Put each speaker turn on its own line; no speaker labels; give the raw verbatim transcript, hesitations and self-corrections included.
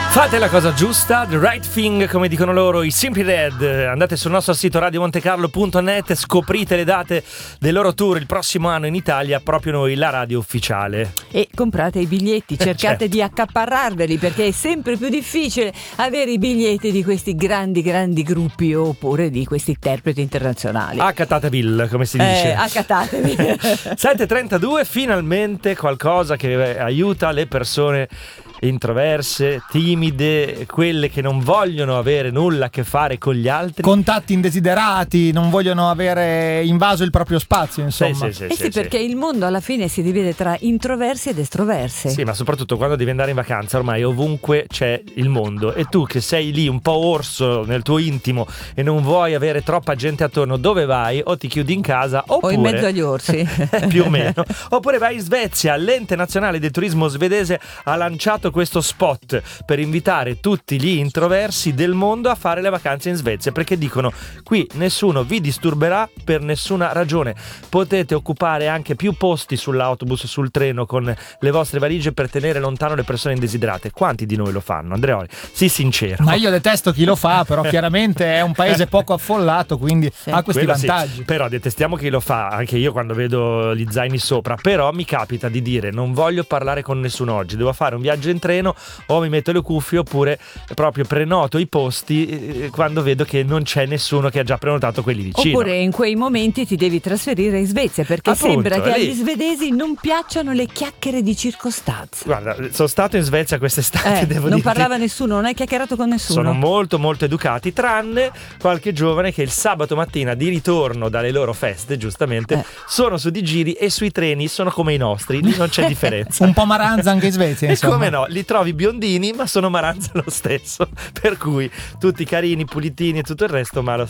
Fate la cosa giusta, the right thing, come dicono loro i Simply Red. Andate sul nostro sito radio monte carlo punto net, scoprite le date del loro tour il prossimo anno in Italia, proprio noi, la radio ufficiale.
E comprate i biglietti, cercate
certo.
di accaparrarveli, perché è sempre più difficile avere i biglietti di questi grandi grandi gruppi oppure di questi interpreti internazionali.
Accattatevi, come si dice.
Eh, accatatevi.
sette e trentadue, finalmente qualcosa che aiuta le persone introverse, timide, quelle che non vogliono avere nulla a che fare con gli altri,
contatti indesiderati, non vogliono avere invaso il proprio spazio, insomma.
Sì, sì, sì,
eh sì,
sì,
perché
sì.
il mondo alla fine si divide tra introversi ed estroversi.
Sì, ma soprattutto quando devi andare in vacanza ormai ovunque c'è il mondo, e tu che sei lì un po' orso nel tuo intimo e non vuoi avere troppa gente attorno, dove vai? O ti chiudi in casa oppure
o in mezzo agli orsi.
più o meno, oppure vai in Svezia. L'ente nazionale del turismo svedese ha lanciato questo spot per invitare tutti gli introversi del mondo a fare le vacanze in Svezia, perché dicono: qui nessuno vi disturberà per nessuna ragione, potete occupare anche più posti sull'autobus, sul treno, con le vostre valigie, per tenere lontano le persone indesiderate. Quanti di noi lo fanno, Andreoli? Sii sincero.
Ma io detesto chi lo fa, però chiaramente è un paese poco affollato, quindi
Sì.
ha questi
Quello sì.
vantaggi.
Però detestiamo chi lo fa, anche io quando vedo gli zaini sopra. Però mi capita di dire: non voglio parlare con nessuno oggi, devo fare un viaggio in treno, o mi metto le cuffie, oppure proprio prenoto i posti eh, quando vedo che non c'è nessuno che ha già prenotato quelli vicino.
Oppure in quei momenti ti devi trasferire in Svezia, perché
Appunto,
sembra che
è lì.
agli svedesi non piacciono le chiacchiere di circostanza.
Guarda, sono stato in Svezia quest'estate,
Eh,
devo
non
dirti.
parlava nessuno, non hai chiacchierato con nessuno.
Sono molto molto educati, tranne qualche giovane che il sabato mattina di ritorno dalle loro feste, giustamente,
Eh.
sono su di giri e sui treni sono come i nostri, lì non c'è differenza.
Un po' maranza anche in Svezia,
E
insomma.
come no, li trovi biondini ma sono maranza lo stesso, per cui tutti carini, pulitini e tutto il resto, ma lo